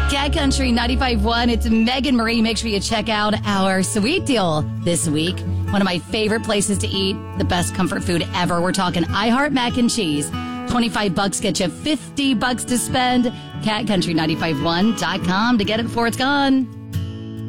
Cat Country 95.1. It's Megan Marie. Make sure you check out our sweet deal this week. One of my favorite places to eat, the best comfort food ever. We're talking I Heart Mac and Cheese. $25 get you $50 to spend. CatCountry951.com to get it before it's gone.